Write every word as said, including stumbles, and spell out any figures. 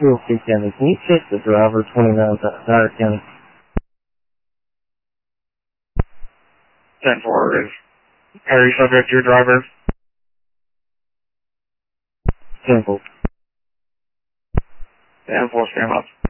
Cherokee County. Can you check the driver, twenty-nine Dyer County? ten four. Are you subject to your driver? Simple. ten four, stand up.